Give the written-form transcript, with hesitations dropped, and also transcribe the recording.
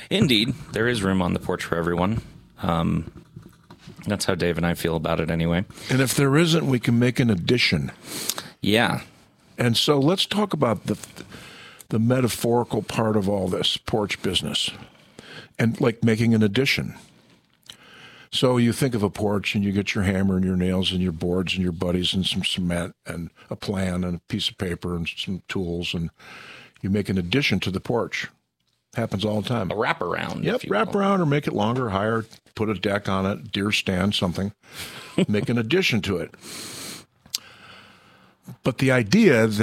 Indeed, there is room on the porch for everyone. That's how Dave and I feel about it anyway. And if there isn't, we can make an addition. Yeah. And so let's talk about the metaphorical part of all this porch business and like making an addition. So you think of a porch and you get your hammer and your nails and your boards and your buddies and some cement and a plan and a piece of paper and some tools, and you make an addition to the porch. Happens all the time. A wraparound. Yep, wrap around or make it longer, higher, put a deck on it, deer stand, something. Make an addition to it. But the idea